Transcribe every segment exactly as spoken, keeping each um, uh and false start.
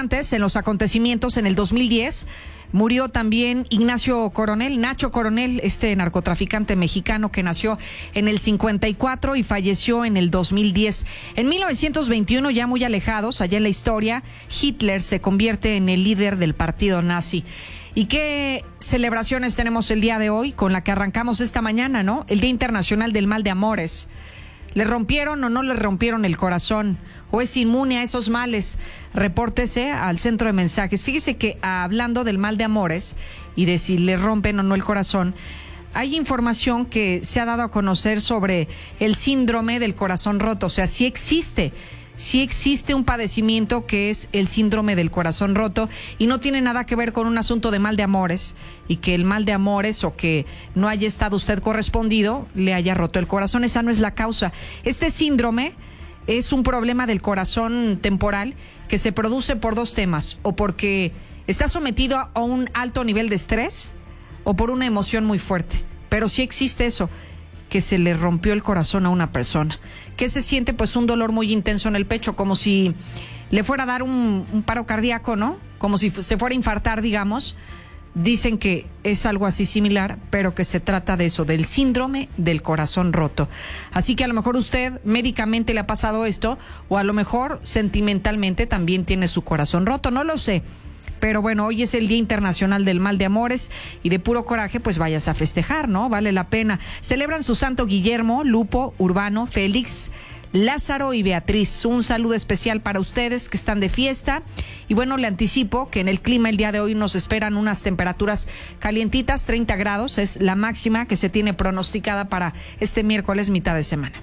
importantes en los acontecimientos en el dos mil diez. Murió también Ignacio Coronel, Nacho Coronel, este narcotraficante mexicano que nació en el cincuenta y cuatro y falleció en el dos mil diez. En mil novecientos veintiuno, ya muy alejados, allá en la historia, Hitler se convierte en el líder del partido nazi. ¿Y qué celebraciones tenemos el día de hoy con la que arrancamos esta mañana, no? El Día Internacional del Mal de Amores. ¿Le rompieron o no le rompieron el corazón? ¿O es inmune a esos males? Repórtese al centro de mensajes. Fíjese que hablando del mal de amores y de si le rompen o no el corazón, hay información que se ha dado a conocer sobre el síndrome del corazón roto. O sea, sí existe, sí existe un padecimiento que es el síndrome del corazón roto y no tiene nada que ver con un asunto de mal de amores y que el mal de amores o que no haya estado usted correspondido le haya roto el corazón. Esa no es la causa. Este síndrome es un problema del corazón temporal que se produce por dos temas, o porque está sometido a un alto nivel de estrés o por una emoción muy fuerte. Pero sí existe eso, que se le rompió el corazón a una persona. ¿Qué se siente? Pues un dolor muy intenso en el pecho, como si le fuera a dar un, un paro cardíaco, ¿no? Como si se fuera a infartar, digamos. Dicen que es algo así similar, pero que se trata de eso, del síndrome del corazón roto. Así que a lo mejor usted médicamente le ha pasado esto, o a lo mejor sentimentalmente también tiene su corazón roto, no lo sé. Pero bueno, hoy es el Día Internacional del Mal de Amores y de puro coraje, pues vayas a festejar, ¿no? Vale la pena. Celebran su santo Guillermo, Lupo, Urbano, Félix, Lázaro y Beatriz. Un saludo especial para ustedes que están de fiesta. Y bueno, le anticipo que en el clima el día de hoy nos esperan unas temperaturas calientitas, treinta grados, es la máxima que se tiene pronosticada para este miércoles, mitad de semana.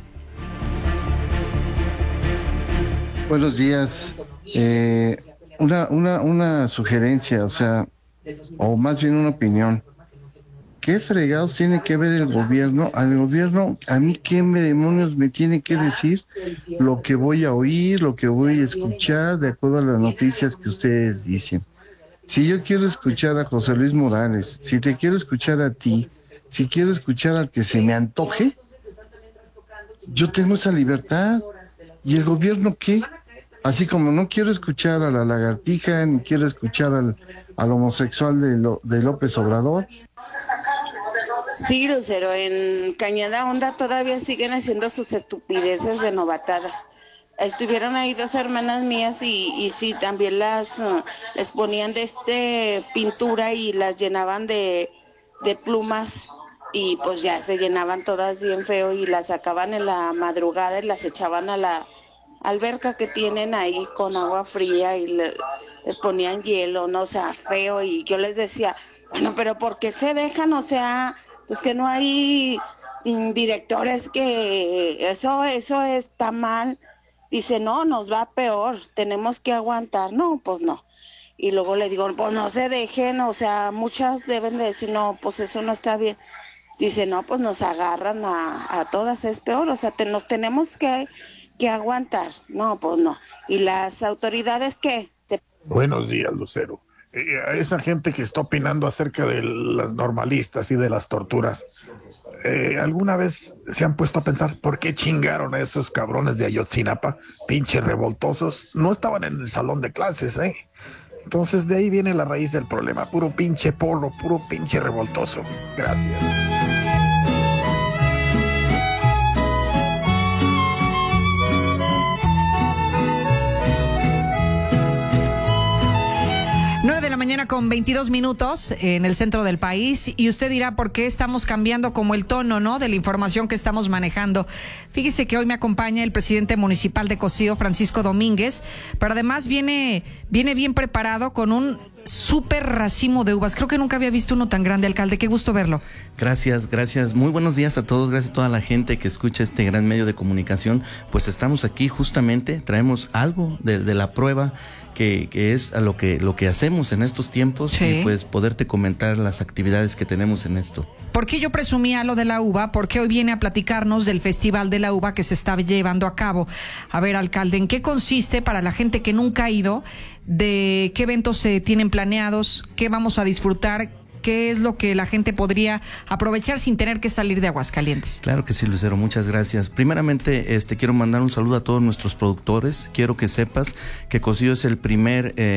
Buenos días. Eh, una, una, una sugerencia, o sea, o más bien una opinión. ¿Qué fregados tiene que ver el gobierno? Al gobierno, ¿a mí qué me demonios me tiene que decir lo que voy a oír, lo que voy a escuchar, de acuerdo a las noticias que ustedes dicen? Si yo quiero escuchar a José Luis Morales, si te quiero escuchar a ti, si quiero escuchar al que se me antoje, yo tengo esa libertad. ¿Y el gobierno qué? Así como no quiero escuchar a la lagartija, ni quiero escuchar al, al homosexual de, lo, de López Obrador. Sí, Lucero, en Cañada Honda todavía siguen haciendo sus estupideces de novatadas. Estuvieron ahí dos hermanas mías y, y sí, también las uh, les ponían de este pintura y las llenaban de, de plumas y pues ya se llenaban todas bien feo y las sacaban en la madrugada y las echaban a la alberca que tienen ahí con agua fría y le, les ponían hielo, no, o sea, feo. Y yo les decía, bueno, pero ¿por qué se dejan? O sea, pues que no hay mm, directores que eso, eso está mal. Dice, no, nos va peor, tenemos que aguantar. No, pues no. Y luego le digo, pues no se dejen, o sea, muchas deben de decir, no, pues eso no está bien. Dice, no, pues nos agarran a, a todas, es peor, o sea, te, nos tenemos que... que aguantar. No, pues no. ¿Y las autoridades qué? Te... Buenos días, Lucero. Eh, a esa gente que está opinando acerca de las normalistas y de las torturas, eh, ¿alguna vez se han puesto a pensar por qué chingaron a esos cabrones de Ayotzinapa? Pinches revoltosos. No estaban en el salón de clases, ¿eh? Entonces de ahí viene la raíz del problema. Puro pinche polo, puro pinche revoltoso. Gracias. nueve de la mañana con veintidós minutos en el centro del país, y usted dirá por qué estamos cambiando como el tono, ¿no?, de la información que estamos manejando. Fíjese que hoy me acompaña el presidente municipal de Cocío, Francisco Domínguez, pero además viene, viene bien preparado con un súper racimo de uvas. Creo que nunca había visto uno tan grande, alcalde. Qué gusto verlo. Gracias, gracias. Muy buenos días a todos. Gracias a toda la gente que escucha este gran medio de comunicación. Pues estamos aquí justamente, traemos algo de, de la prueba que, que es a lo que lo que hacemos en estos tiempos, sí. Y pues poderte comentar las actividades que tenemos en esto. ¿Por qué yo presumía lo de la uva? Porque hoy viene a platicarnos del Festival de la Uva que se está llevando a cabo. A ver, alcalde, ¿en qué consiste para la gente que nunca ha ido? ¿De qué eventos se tienen planeados? ¿Qué vamos a disfrutar? ¿Qué es lo que la gente podría aprovechar sin tener que salir de Aguascalientes? Claro que sí, Lucero, muchas gracias. Primeramente, este quiero mandar un saludo a todos nuestros productores. Quiero que sepas que Cocío es el primer... Eh,